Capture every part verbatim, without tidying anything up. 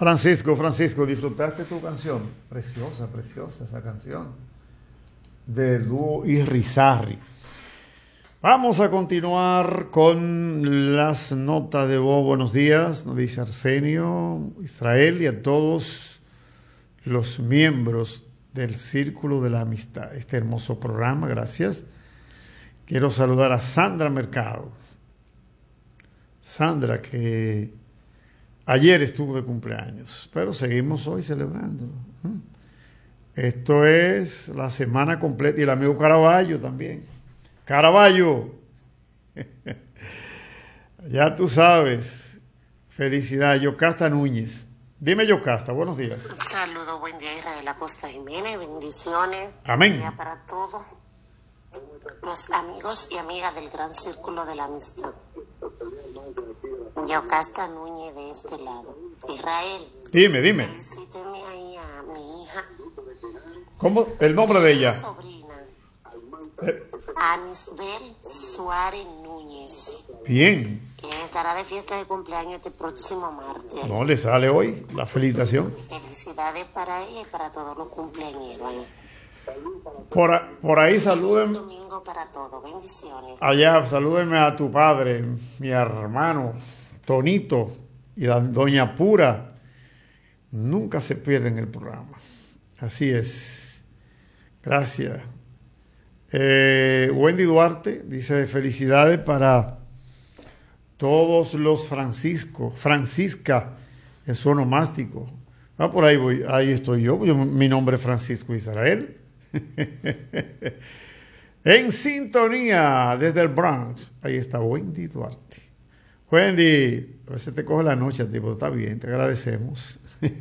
Francisco, Francisco, ¿disfrutaste tu canción? Preciosa, preciosa esa canción. Del dúo Irizarry. Vamos a continuar con las notas de voz. Buenos días, nos dice Arsenio, Israel y a todos los miembros del Círculo de la Amistad. Este hermoso programa, gracias. Quiero saludar a Sandra Mercado. Sandra, que ayer estuvo de cumpleaños, pero seguimos hoy celebrándolo. Esto es la semana completa. Y el amigo Caraballo también. Caraballo, ya tú sabes. Felicidad, Yocasta Núñez. Dime, Yocasta, buenos días. Saludos, buen día, Israel Acosta Jiménez, bendiciones. Amén. Buen día para todos los amigos y amigas del Gran Círculo de la Amistad. Yocasta Núñez de este lado. Israel. Dime, dime. Felicíteme ahí a mi hija. ¿Cómo? ¿El nombre de ella? Mi sobrina. Anisbel Suárez Núñez. Bien. Que estará de fiesta de cumpleaños este próximo martes. No, le sale hoy la felicitación. Felicidades para ella y para todos los cumpleañeros. Por, por ahí saluden. Feliz domingo para todos. Bendiciones. Allá, salúdenme a tu padre, mi hermano Tonito y la doña Pura. Nunca se pierden el programa. Así es. Gracias. Eh, Wendy Duarte dice felicidades para todos los Francisco, Francisca en su onomástico. Ah, por ahí voy, ahí estoy yo. yo mi nombre es Francisco Israel. En sintonía desde el Bronx. Ahí está Wendy Duarte. Wendy, a veces te coge la noche, tipo, está bien, te agradecemos.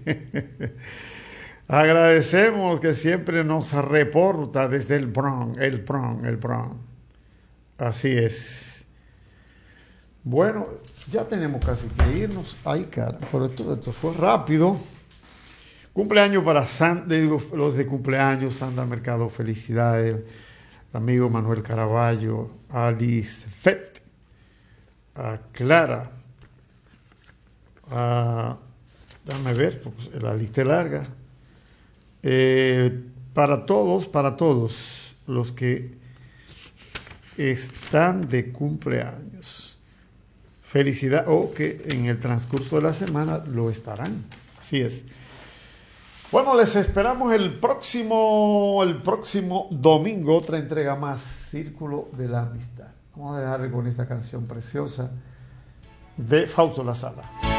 Agradecemos que siempre nos reporta desde el Bronx, el Bronx, el Bronx. Así es. Bueno, ya tenemos casi que irnos. Ay, cara, pero esto, esto fue rápido. Cumpleaños para San, digo, los de cumpleaños, Sandra Mercado, felicidades. Amigo Manuel Caraballo, Alice Fett, a Clara, a, déjame ver, porque la lista es larga. Eh, para todos, para todos los que están de cumpleaños, felicidad, o que en el transcurso de la semana lo estarán. Así es. Bueno, les esperamos el próximo, el próximo domingo, otra entrega más, Círculo de la Amistad. Vamos a dejarle con esta canción preciosa de Fausto La Sala.